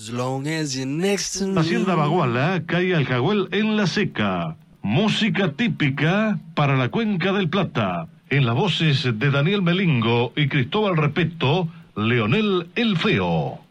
As long as you're next to me. Hacienda Baguala, calle Aljahuel en La Seca. Música típica para la Cuenca del Plata. En las voces de Daniel Melingo y Cristóbal Repeto, Leonel el Feo.